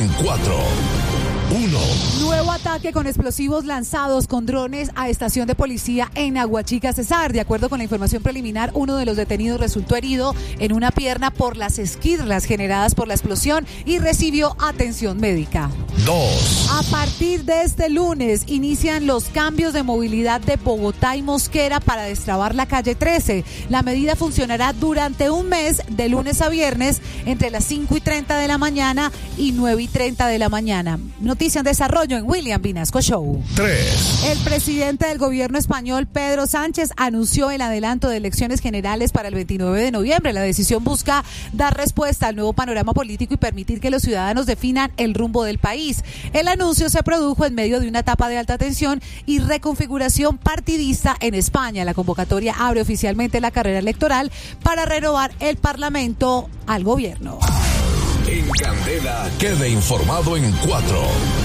en 4, 1. Nuevo ataque con explosivos lanzados con drones a estación de policía en Aguachica, Cesar. De acuerdo con la información preliminar, uno de los detenidos resultó herido en una pierna por las esquirlas generadas por la explosión y recibió atención médica. 2. A partir de este lunes inician los cambios de movilidad de Bogotá y Mosquera para destrabar la calle 13. La medida funcionará durante un mes de lunes a viernes entre las 5:30 de la mañana y 9:30 de la mañana. Noticia en desarrollo en William Vinasco Show. 3. El presidente del gobierno español, Pedro Sánchez, anunció el adelanto de elecciones generales para el 29 de noviembre. La decisión busca dar respuesta al nuevo panorama político y permitir que los ciudadanos definan el rumbo del país. El anuncio se produjo en medio de una etapa de alta tensión y reconfiguración partidista en España. La convocatoria abre oficialmente la carrera electoral para renovar el Parlamento al gobierno. En Candela, quede informado en 4.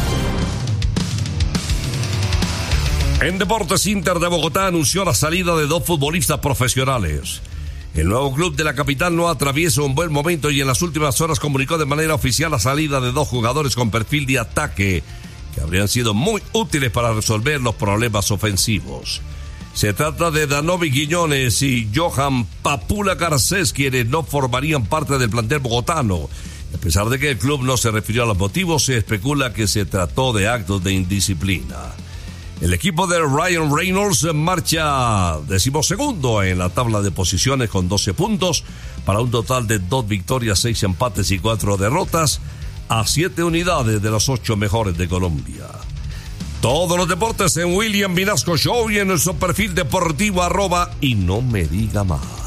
En Deportes, Inter de Bogotá anunció la salida de 2 futbolistas profesionales. El nuevo club de la capital no atraviesa un buen momento y en las últimas horas comunicó de manera oficial la salida de 2 jugadores con perfil de ataque que habrían sido muy útiles para resolver los problemas ofensivos. Se trata de Danovi Quiñones y Johan Papula Garcés, quienes no formarían parte del plantel bogotano. A pesar de que el club no se refirió a los motivos, se especula que se trató de actos de indisciplina. El equipo de Ryan Reynolds marcha 12º en la tabla de posiciones con 12 puntos, para un total de 2 victorias, 6 empates y 4 derrotas, a 7 unidades de los 8 mejores de Colombia. Todos los deportes en William Vinasco Show y en nuestro perfil deportivo @ y no me diga más.